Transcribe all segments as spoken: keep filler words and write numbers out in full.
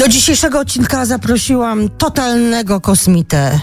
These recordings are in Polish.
Do dzisiejszego odcinka zaprosiłam totalnego kosmitę.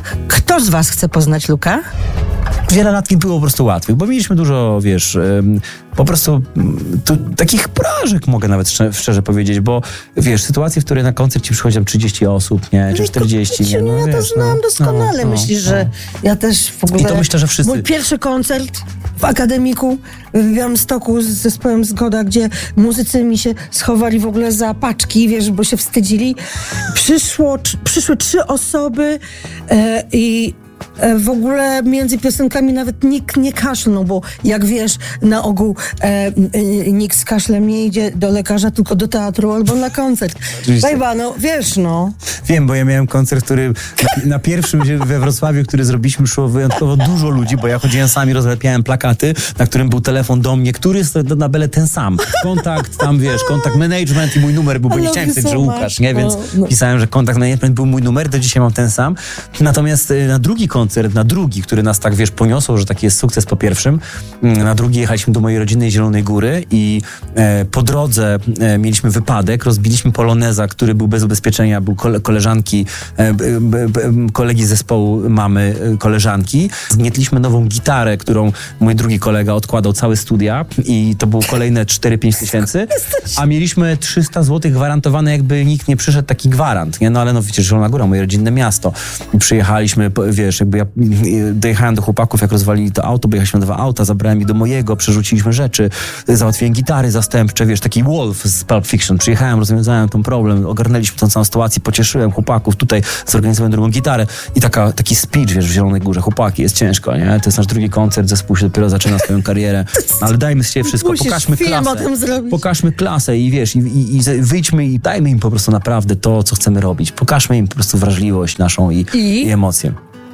Kto z was chce poznać Luka? Wiele lat nie było po prostu łatwych, bo mieliśmy dużo, wiesz, po prostu tu, takich porażek, mogę nawet szczerze, szczerze powiedzieć, bo wiesz, sytuacje, w której na koncert ci przychodzi trzydzieści osób, nie, czy czterdzieści, nie, no, no, ja wiesz, to znam no, doskonale. no, Myślisz, no, że no. ja też w ogóle... I to myślę, że wszyscy... Mój pierwszy koncert w Akademiku w Białymstoku z zespołem Zgoda, gdzie muzycy mi się schowali w ogóle za paczki, wiesz, bo się wstydzili. Przyszło, przyszły trzy osoby e, i w ogóle między piosenkami nawet nikt nie kaszlnął, bo jak wiesz, na ogół e, e, nikt z kaszlem nie idzie do lekarza, tylko do teatru albo na koncert. Bajba, no wiesz, no. Wiem, bo ja miałem koncert, który na, na pierwszym we Wrocławiu, który zrobiliśmy, szło wyjątkowo dużo ludzi, bo ja chodziłem sami, rozlepiałem plakaty, na którym był telefon do mnie, który jest na bele ten sam. Kontakt tam, wiesz, kontakt management i mój numer był, bo nie chciałem pisać, że Łukasz, nie? Więc no. pisałem, że kontakt management był mój numer, do dzisiaj mam ten sam. Natomiast na drugi koncert, na drugi, który nas tak, wiesz, poniosło, że taki jest sukces po pierwszym. Na drugi jechaliśmy do mojej rodzinnej Zielonej Góry i e, po drodze e, mieliśmy wypadek, rozbiliśmy poloneza, który był bez ubezpieczenia, był kole, koleżanki, e, b, b, b, kolegi z zespołu mamy e, koleżanki. Zgnietliśmy nową gitarę, którą mój drugi kolega odkładał całe studia i to było kolejne cztery pięć tysięcy, a mieliśmy trzysta złotych gwarantowane, jakby nikt nie przyszedł, taki gwarant, nie? No ale no wiecie, Zielona Góra, moje rodzinne miasto. I przyjechaliśmy, wiesz, jakby ja dojechałem do chłopaków, jak rozwalili to auto, bo jechaliśmy na dwa auta, zabrałem ich do mojego, przerzuciliśmy rzeczy, załatwiłem gitary zastępcze, wiesz, taki Wolf z Pulp Fiction. Przyjechałem, rozwiązałem ten problem, ogarnęliśmy tą całą sytuację, pocieszyłem chłopaków, tutaj zorganizowałem drugą gitarę i taka, taki speech, wiesz, w Zielonej Górze. Chłopaki, jest ciężko, nie? To jest nasz drugi koncert, zespół się dopiero zaczyna swoją karierę, ale dajmy z siebie wszystko, Musisz pokażmy film klasę. o tym zrobić. Pokażmy klasę i wiesz, i, i, i wyjdźmy i dajmy im po prostu naprawdę to, co chcemy robić. Pokażmy im po prostu wrażliwość naszą i, I? i emocje.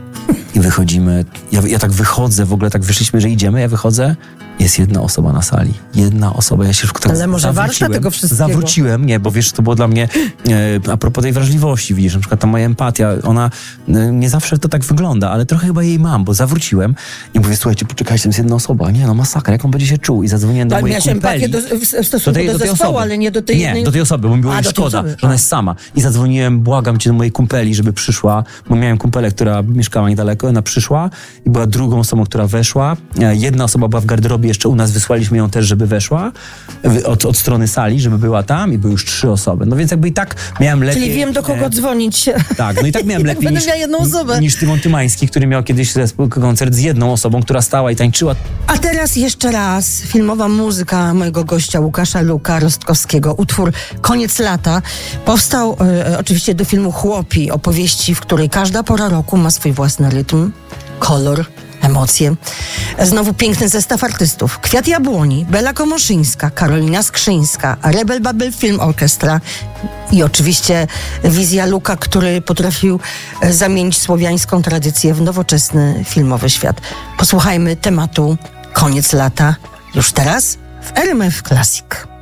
I wychodzimy, ja, ja tak wychodzę, w ogóle tak wyszliśmy, że idziemy, ja wychodzę, jest jedna osoba na sali. Jedna osoba, ja się tak Ale może warta tego wszystkiego? Zawróciłem, nie, bo wiesz, to było dla mnie, e, a propos tej wrażliwości, widzisz, na przykład ta moja empatia, ona e, nie zawsze to tak wygląda, ale trochę chyba jej mam, bo zawróciłem i mówię, słuchajcie, poczekajcie, to jest jedna osoba, nie, no masakra, jak on będzie się czuł? I zadzwoniłem do ale mojej kumpeli. Do, w stosunku do, tej, do, do zespołu, osoby. ale nie do tej Nie, jednej... do tej osoby, bo mi było a, jej szkoda, osoby, że ona jest sama. I zadzwoniłem, błagam cię, do mojej kumpeli, żeby przyszła, bo miałem kumpelę, która mieszkała niedaleko, ona przyszła i była drugą osobą, która weszła. Jedna osoba była w garderobie, jeszcze u nas wysłaliśmy ją też, żeby weszła od, od strony sali, żeby była tam i były już trzy osoby. No więc jakby i tak miałem lepiej... Czyli wiem, do kogo e... dzwonić. Tak, no i tak miałem lepiej niż, jedną osobę. niż Tymon Tymański, który miał kiedyś zespół, koncert z jedną osobą, która stała i tańczyła. A teraz jeszcze raz filmowa muzyka mojego gościa Łukasza Luka Rostkowskiego. Utwór Koniec lata powstał e, oczywiście do filmu Chłopi, opowieści, w której każda pora roku ma swój własny rytm, kolor, emocje. Znowu piękny zestaw artystów. Kwiat Jabłoni, Bela Komoszyńska, Karolina Skrzyńska, Rebel Babel Film Orchestra i oczywiście wizja Luka, który potrafił zamienić słowiańską tradycję w nowoczesny filmowy świat. Posłuchajmy tematu Koniec lata już teraz w R M F Classic.